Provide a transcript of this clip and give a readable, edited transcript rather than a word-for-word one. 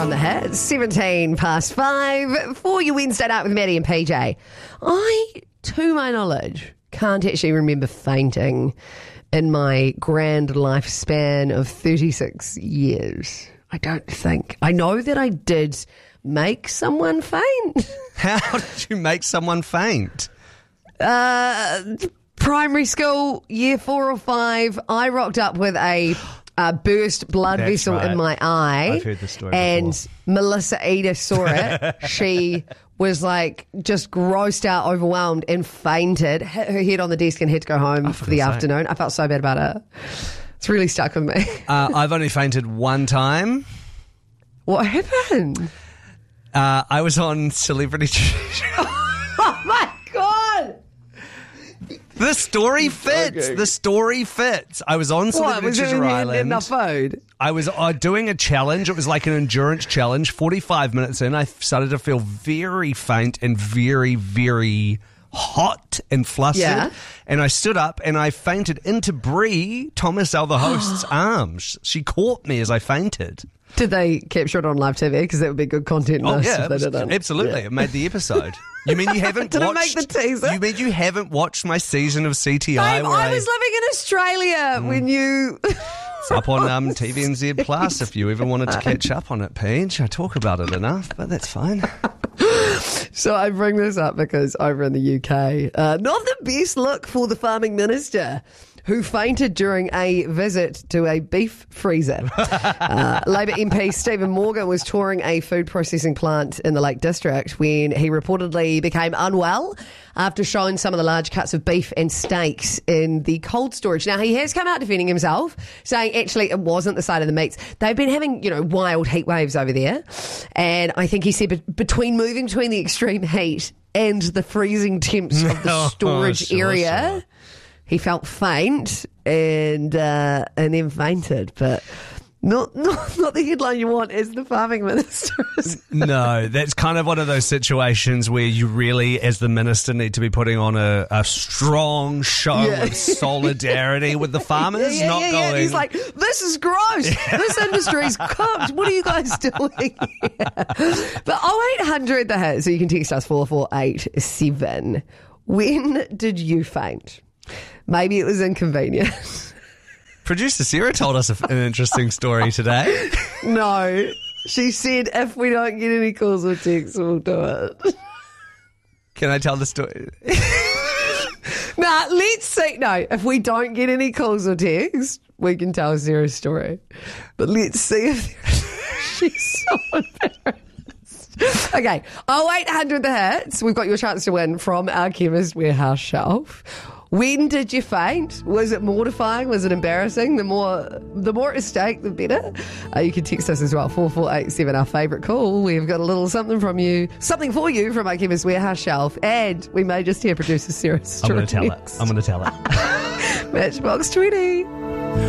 on the Hit. 17 past 5 for your Wednesday night with Maddie and PJ. I, to my knowledge, can't actually remember fainting in my grand lifespan of 36 years. I don't think. I know that I did make someone faint. How did you make someone faint? Primary school, year 4 or 5, I rocked up with a burst blood That's vessel right. in my eye. I've heard this story and before. Melissa Eder saw it. She was like just grossed out, overwhelmed, and fainted, hit her head on the desk and had to go home for the afternoon. I felt so bad about it. It's really stuck with me. I've only fainted one time. What happened? I was on Celebrity Treasure. Oh my God! The story fits. The story fits. I was on What, Celebrity was it Treasure when you had Island. enough food? I was doing a challenge. It was like an endurance challenge. 45 minutes in, I started to feel very faint and very, very hot and flustered. Yeah. And I stood up and I fainted into Brie, Thomas, the host's arms. She caught me as I fainted. Did they capture it on live TV? Because that would be good content. Oh, if yeah, they didn't. absolutely. It made the episode. You mean you haven't Did it watched... make the teaser? You mean you haven't watched my season of CTI? Babe, where I was living in Australia when you... It's up on TVNZ Plus if you ever wanted to catch up on it, Paige. I talk about it enough, but that's fine. So I bring this up because over in the UK, not the best look for the farming minister who fainted during a visit to a beef freezer. Labor MP Stephen Morgan was touring a food processing plant in the Lake District when he reportedly became unwell after showing some of the large cuts of beef and steaks in the cold storage. Now, he has come out defending himself, saying actually it wasn't the side of the meats. They've been having, wild heat waves over there. And I think he said between moving between the extreme heat and the freezing temps of the storage area, he felt faint and then fainted, but not the headline you want as the farming minister. No, that's kind of one of those situations where you really, as the minister, need to be putting on a strong show of solidarity with the farmers. Yeah. He's like, this is gross. This industry's cooked. What are you guys doing here? But 0800 the hit, so you can text us 4487. When did you faint? Maybe it was inconvenient. Producer Sarah told us an interesting story today. No. She said if we don't get any calls or texts, we'll do it. Can I tell the story? Nah, let's see. No, if we don't get any calls or texts, we can tell Sarah's story. But let's see if she's so embarrassed. Okay, 0800 the hits. We've got your chance to win from our Chemist Warehouse shelf. When did you faint? Was it mortifying? Was it embarrassing? The more at stake, the better. You can text us as well, 4487, our favourite call. We've got a little something for you from our Chemist Warehouse shelf. And we may just hear producer Sarah's story. I'm going to tell it. Matchbox 20.